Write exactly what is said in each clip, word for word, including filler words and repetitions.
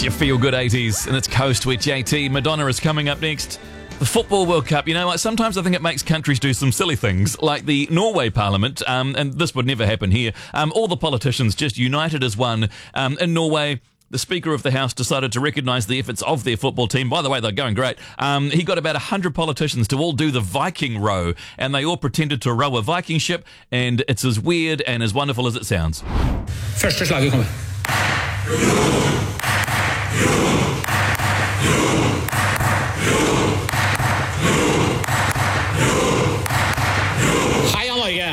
It's your feel-good eighties, and it's Coast with J T. Madonna is coming up next. The Football World Cup, you know what, sometimes I think it makes countries do some silly things, like the Norway Parliament, um, and this would never happen here. Um, all the politicians just united as one. Um, in Norway, the Speaker of the House decided to recognise the efforts of their football team. By the way, they're going great. Um, he got about one hundred politicians to all do the Viking row, and they all pretended to row a Viking ship, and it's as weird and as wonderful as it sounds. Første slaget kommer. Heia Norge!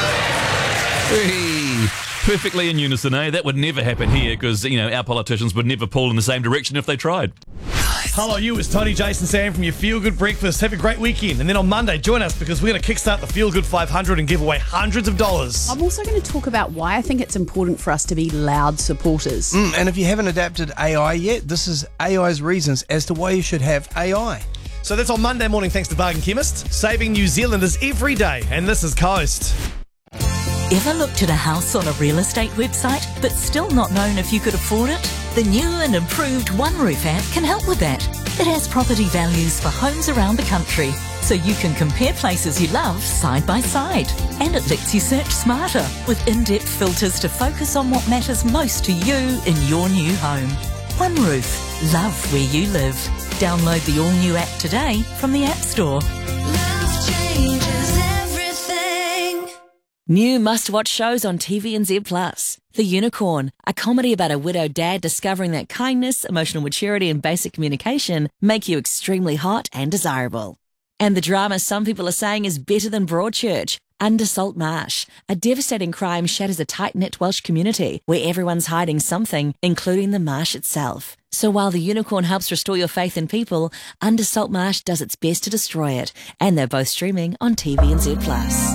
Hey, perfectly in unison, eh? That would never happen here because, you know, our politicians would never pull in the same direction if they tried. Hello, you. It's Tony, Jason, Sam from your Feel Good Breakfast. Have a great weekend. And then on Monday, join us because we're going to kickstart the Feel Good five hundred and give away hundreds of dollars. I'm also going to talk about why I think it's important for us to be loud supporters. Mm, and if you haven't adapted A I yet, this is A I's reasons as to why you should have A I. So that's on Monday morning thanks to Bargain Chemist. Saving New Zealanders every day. And this is Coast. Ever looked at a house on a real estate website but still not known if you could afford it? The new and improved OneRoof app can help with that. It has property values for homes around the country, so you can compare places you love side by side. And it lets you search smarter with in-depth filters to focus on what matters most to you in your new home. OneRoof. Love where you live. Download the all-new app today from the App Store. Love changes everything. New must-watch shows on T V N Z plus. The Unicorn, a comedy about a widowed dad discovering that kindness, emotional maturity and basic communication make you extremely hot and desirable. And the drama some people are saying is better than Broadchurch, Under Salt Marsh. A devastating crime shatters a tight-knit Welsh community where everyone's hiding something, including the marsh itself. So while The Unicorn helps restore your faith in people, Under Salt Marsh does its best to destroy it. And they're both streaming on T V N Z plus.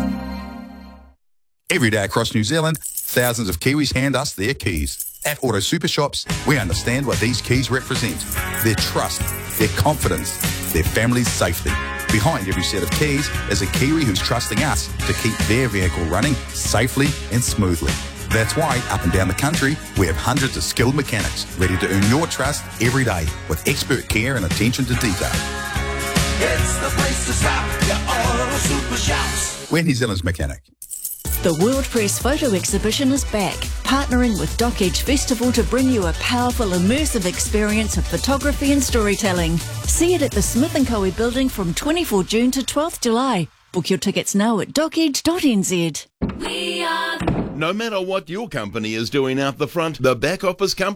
Every day across New Zealand, thousands of Kiwis hand us their keys. At Auto Super Shops, we understand what these keys represent. Their trust, their confidence, their family's safety. Behind every set of keys is a Kiwi who's trusting us to keep their vehicle running safely and smoothly. That's why, up and down the country, we have hundreds of skilled mechanics ready to earn your trust every day with expert care and attention to detail. It's the place to stop. Your Auto Super Shops. We're New Zealand's mechanic. The World Press Photo Exhibition is back, partnering with Dock Edge Festival to bring you a powerful, immersive experience of photography and storytelling. See it at the Smith and Co. building from twenty-fourth June to twelfth July. Book your tickets now at dock edge dot n z. We are. No matter what your company is doing out the front, the back office company